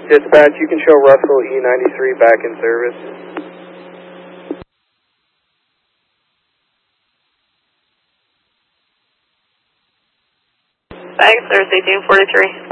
Dispatch, you can show Russell E93 back in service. Thanks, there's 1843.